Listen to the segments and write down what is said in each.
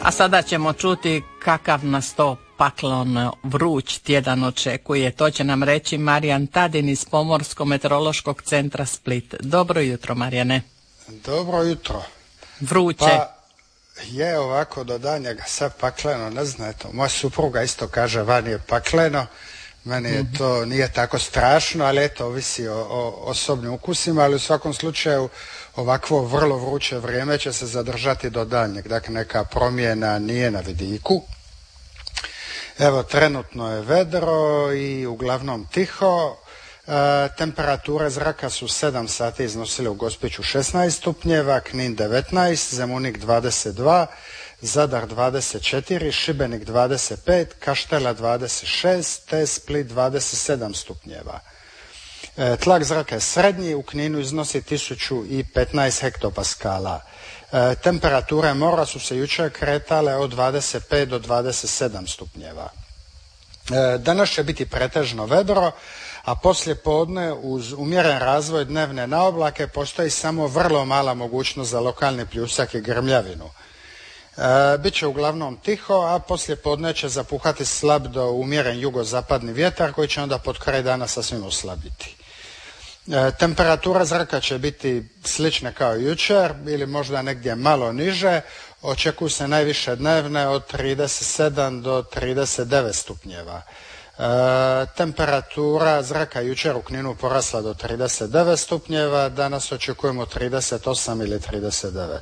A sada ćemo čuti kakav nas to paklon vruć tjedan očekuje. To će nam reći Marijan Tadin iz Pomorsko-meteorološkog centra Split. Dobro jutro, Marijane. Dobro jutro. Vruće. Pa je ovako do danjega sad pakleno, ne znam, eto, moja supruga isto kaže vani je pakleno. Meni je to nije tako strašno, ali eto, ovisi o osobnim ukusima, ali u svakom slučaju ovakvo vrlo vruće vrijeme će se zadržati do daljnjeg. Dakle, neka promjena nije na vidiku. Evo, trenutno je vedro i uglavnom tiho. Temperature zraka su 7 sati iznosile u Gospiću 16 stupnjeva, Knin 19, Zemunik 22, Zadar 24, Šibenik 25, Kaštela 26, te Split 27 stupnjeva. Tlak zraka je srednji, u Kninu iznosi 1015 hektopaskala. Temperature mora su se jučer kretale od 25 do 27 stupnjeva. Danas će biti pretežno vedro, a poslije podne uz umjeren razvoj dnevne naoblake postoji samo vrlo mala mogućnost za lokalni pljusak i grmljavinu. Biće uglavnom tiho, a poslije podne će zapuhati slab do umjeren jugozapadni vjetar koji će onda pod kraj dana sasvim oslabiti. Temperatura zraka će biti slična kao i jučer ili možda negdje malo niže. Očekuju se najviše dnevne od 37 do 39 stupnjeva. Temperatura zraka jučer u Kninu porasla do 39 stupnjeva, danas očekujemo 38 ili 39.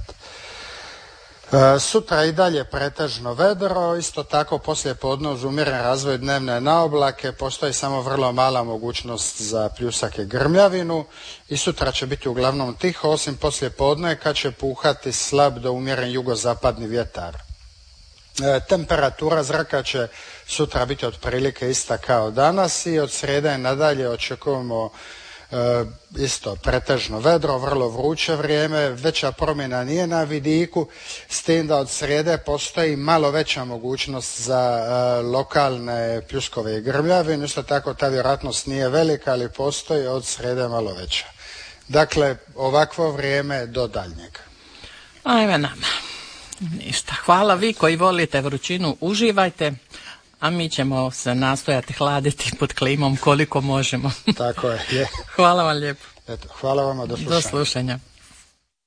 Sutra i dalje pretežno vedro, isto tako poslije podne uz umjeren razvoj dnevne naoblake postoji samo vrlo mala mogućnost za pljusak i grmljavinu i sutra će biti uglavnom tiho, osim poslije podne kad će puhati slab do umjeren jugozapadni vjetar. Temperatura zraka će sutra biti otprilike ista kao danas i od srijede nadalje očekujemo isto pretežno vedro, vrlo vruće vrijeme, veća promjena nije na vidiku, s tim da od srijede postoji malo veća mogućnost za lokalne pljuskove i grmljavine, isto tako ta vjerojatnost nije velika, ali postoji od srijede malo veća. Dakle, ovakvo vrijeme do daljnjeg. Ajme nama. Ništa. Hvala, vi koji volite vrućinu, uživajte, a mi ćemo se nastojati hladiti pod klimom koliko možemo. Tako je. Hvala vam lijepo. Eto, hvala vama, do slušanja. Do slušanja.